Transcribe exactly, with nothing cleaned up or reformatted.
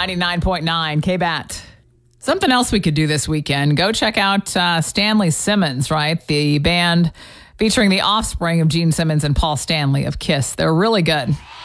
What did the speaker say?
ninety-nine point nine K B A T. Something else we could do this weekend. Go check out uh, Stanley Simmons, right? The band featuring the offspring of Gene Simmons and Paul Stanley of Kiss. They're really good.